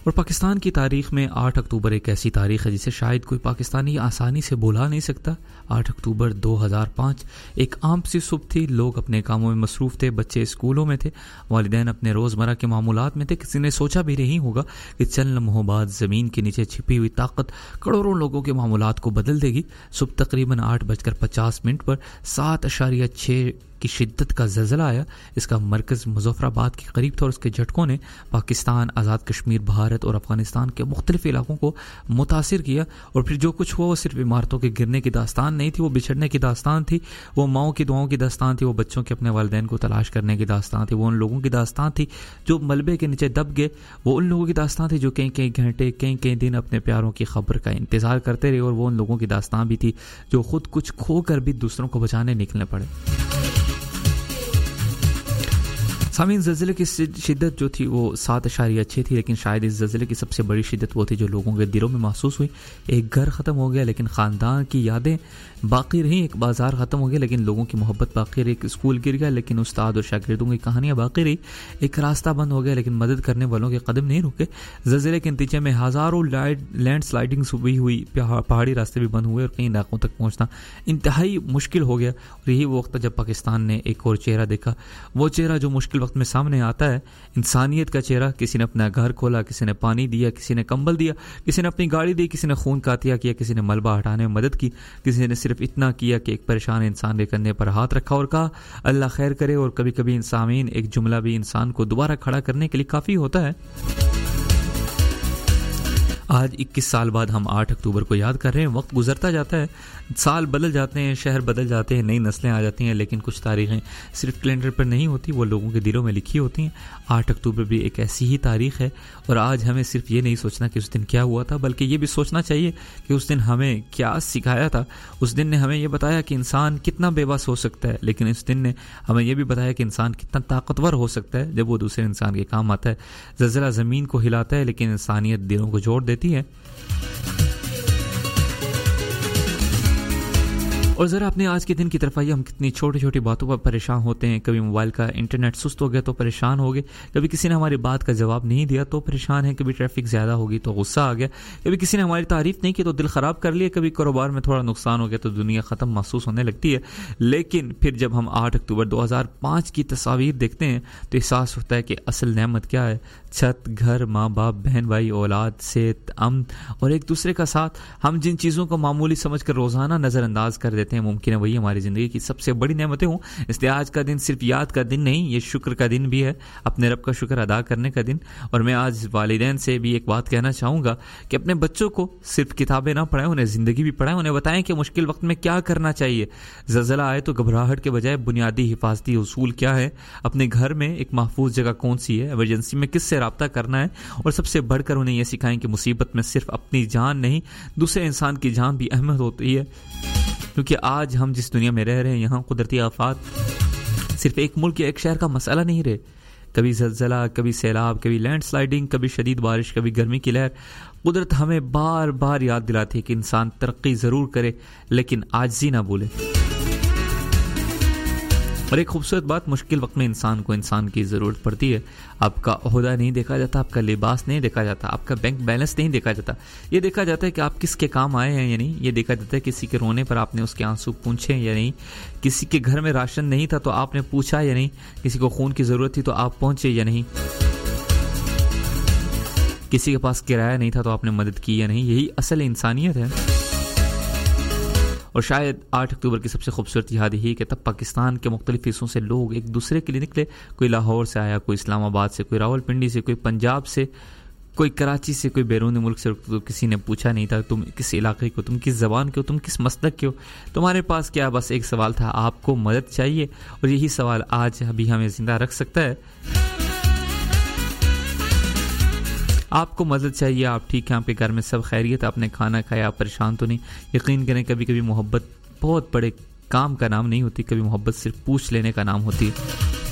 اور پاکستان کی تاریخ میں 8 اکتوبر ایک ایسی تاریخ ہے جسے شاید کوئی پاکستانی آسانی سے بھلا نہیں سکتا۔ 8 اکتوبر 2005 ایک عام سی صبح تھی، لوگ اپنے کاموں میں مصروف تھے، بچے اسکولوں میں تھے، والدین اپنے روزمرہ کے معمولات میں تھے۔ کسی نے سوچا بھی نہیں ہوگا کہ چند لمحوں بعد زمین کے نیچے چھپی ہوئی طاقت کروڑوں لوگوں کے معمولات کو بدل دے گی۔ صبح تقریباً 8:50 پر 7.6 کی شدت کا زلزلہ آیا۔ اس کا مرکز مظفر آباد کے قریب تھا اور اس کے جھٹکوں نے پاکستان، آزاد کشمیر، بھارت اور افغانستان کے مختلف علاقوں کو متاثر کیا۔ اور پھر جو کچھ ہوا وہ صرف عمارتوں کے گرنے کی داستان نہیں تھی، وہ بچھڑنے کی داستان تھی، وہ ماؤں کی دعاؤں کی داستان تھی، وہ بچوں کے اپنے والدین کو تلاش کرنے کی داستان تھی، وہ ان لوگوں کی داستان تھی جو ملبے کے نیچے دب گئے، وہ ان لوگوں کی داستان تھی جو کئی گھنٹے کئی دن اپنے پیاروں کی خبر کا انتظار کرتے رہے، اور وہ ان لوگوں کی داستان بھی تھی جو خود کچھ کھو کر بھی دوسروں کو بچانے نکلنے پڑے۔ سامعین، زلزلے کی شدت جو تھی وہ 7.6 تھی، لیکن شاید اس زلزلے کی سب سے بڑی شدت وہ تھی جو لوگوں کے دلوں میں محسوس ہوئی۔ ایک گھر ختم ہو گیا لیکن خاندان کی یادیں باقی رہیں، ایک بازار ختم ہو گیا لیکن لوگوں کی محبت باقی رہی، ایک اسکول گر گیا لیکن استاد اور شاگردوں کی کہانیاں باقی رہی، ایک راستہ بند ہو گیا لیکن مدد کرنے والوں کے قدم نہیں رکے۔ زلزلے کے نتیجے میں ہزاروں لینڈ سلائڈنگز بھی ہوئی، پہاڑی راستے بھی بند ہوئے اور کئی علاقوں تک پہنچنا انتہائی مشکل ہو گیا۔ اور یہی وہ وقت تھا جب پاکستان نے ایک اور چہرہ دیکھا، وہ چہرہ جو مشکل وقت میں سامنے آتا ہے، انسانیت کا چہرہ۔ کسی نے اپنا گھر کھولا، کسی نے پانی دیا، کسی نے کمبل دیا، کسی نے اپنی گاڑی دی، کسی نے خون کا عطیہ کیا، کسی نے ملبہ ہٹانے میں مدد کی، کسی نے صرف اتنا کیا کہ ایک پریشان انسان کے کندھے پر ہاتھ رکھا اور کہا اللہ خیر کرے۔ اور کبھی کبھی انسانین ایک جملہ بھی انسان کو دوبارہ کھڑا کرنے کے لیے کافی ہوتا ہے۔ آج 21 سال بعد ہم 8 اکتوبر کو یاد کر رہے ہیں۔ وقت گزرتا جاتا ہے، سال بدل جاتے ہیں، شہر بدل جاتے ہیں، نئی نسلیں آ جاتی ہیں، لیکن کچھ تاریخیں صرف کیلنڈر پر نہیں ہوتی، وہ لوگوں کے دلوں میں لکھی ہوتی ہیں۔ 8 اکتوبر بھی ایک ایسی ہی تاریخ ہے، اور آج ہمیں صرف یہ نہیں سوچنا کہ اس دن کیا ہوا تھا، بلکہ یہ بھی سوچنا چاہیے کہ اس دن ہمیں کیا سکھایا تھا۔ اس دن نے ہمیں یہ بتایا کہ انسان کتنا بے بس ہو سکتا ہے، لیکن اس دن نے ہمیں یہ بھی بتایا کہ انسان کتنا طاقتور ہو سکتا ہے جب وہ دوسرے انسان کے کام آتا ہے۔ زلزلہ زمین کو ہلاتا ہے لیکن انسانیت دلوں کو جوڑ دیتی ہے۔ اور ذرا اپنے آج کے دن کی طرف آئیے، ہم کتنی چھوٹی چھوٹی باتوں پر پریشان ہوتے ہیں۔ کبھی موبائل کا انٹرنیٹ سست ہو گیا تو پریشان ہو گئے، کبھی کسی نے ہماری بات کا جواب نہیں دیا تو پریشان ہے، کبھی ٹریفک زیادہ ہوگی تو غصہ آ گیا، کبھی کسی نے ہماری تعریف نہیں کی تو دل خراب کر لیا، کبھی کاروبار میں تھوڑا نقصان ہو گیا تو دنیا ختم محسوس ہونے لگتی ہے۔ لیکن پھر جب ہم 8 اکتوبر 2005 کی تصاویر دیکھتے ہیں تو احساس ہوتا ہے کہ اصل نعمت کیا ہے۔ چھت، گھر، ماں باپ، بہن بھائی، اولاد، صحت، امن اور ایک دوسرے کا ساتھ۔ ہم جن چیزوں کو معمولی سمجھ کر روزانہ نظر انداز کر دیتے ہیں، ممکن ہے وہی ہماری زندگی کی سب سے بڑی نعمتیں ہوں۔ اس لیے آج کا دن صرف یاد کا دن نہیں، یہ شکر کا دن بھی ہے، اپنے رب کا شکر ادا کرنے کا دن۔ اور میں آج والدین سے بھی ایک بات کہنا چاہوں گا کہ اپنے بچوں کو صرف کتابیں نہ پڑھائیں، انہیں زندگی بھی پڑھائیں، انہیں بتائیں کہ مشکل وقت میں کیا کرنا چاہیے۔ زلزلہ آئے تو گھبراہٹ کے بجائے بنیادی حفاظتی اصول کیا ہے، اپنے گھر میں ایک محفوظ جگہ کون سی ہے، ایمرجنسی میں کس سے رابطہ کرنا ہے، اور سب سے بڑھ کر انہیں یہ سکھائیں کہ مصیبت میں صرف اپنی جان نہیں، دوسرے انسان کی جان بھی اہمیت ہوتی ہے۔ کیونکہ آج ہم جس دنیا میں رہ رہے ہیں، یہاں قدرتی آفات صرف ایک ملک یا ایک شہر کا مسئلہ نہیں رہے۔ کبھی زلزلہ، کبھی سیلاب، کبھی لینڈ سلائڈنگ، کبھی شدید بارش، کبھی گرمی کی لہر۔ قدرت ہمیں بار بار یاد دلاتی ہے کہ انسان ترقی ضرور کرے لیکن عاجزی نہ بھولے۔ اور ایک خوبصورت بات، مشکل وقت میں انسان کو انسان کی ضرورت پڑتی ہے۔ آپ کا عہدہ نہیں دیکھا جاتا، آپ کا لباس نہیں دیکھا جاتا، آپ کا بینک بیلنس نہیں دیکھا جاتا، یہ دیکھا جاتا ہے کہ آپ کس کے کام آئے ہیں یا نہیں۔ یہ دیکھا جاتا ہے کسی کے رونے پر آپ نے اس کے آنسو پونچھے یا نہیں، کسی کے گھر میں راشن نہیں تھا تو آپ نے پوچھا یا نہیں، کسی کو خون کی ضرورت تھی تو آپ پہنچے یا نہیں، کسی کے پاس کرایہ نہیں تھا تو آپ نے مدد کی یا نہیں۔ یہی اصل انسانیت ہے۔ اور شاید 8 اکتوبر کی سب سے خوبصورت یاد یہی کہ تب پاکستان کے مختلف حصوں سے لوگ ایک دوسرے کے لیے نکلے، کوئی لاہور سے آیا، کوئی اسلام آباد سے، کوئی راول پنڈی سے، کوئی پنجاب سے، کوئی کراچی سے، کوئی بیرون ملک سے۔ تو کسی نے پوچھا نہیں تھا تم کس علاقے کو، تم کس زبان کے ہو، تم کس مسلک کے ہو، تمہارے پاس کیا، بس ایک سوال تھا، آپ کو مدد چاہیے۔ اور یہی سوال آج ابھی ہمیں زندہ رکھ سکتا ہے۔ آپ کو مدد چاہیے، آپ ٹھیک ہیں، آپ کے گھر میں سب خیریت، آپ نے کھانا کھایا، آپ پریشان تو نہیں۔ یقین کریں کبھی محبت بہت بڑے کام کا نام نہیں ہوتی، کبھی محبت صرف پوچھ لینے کا نام ہوتی ہے۔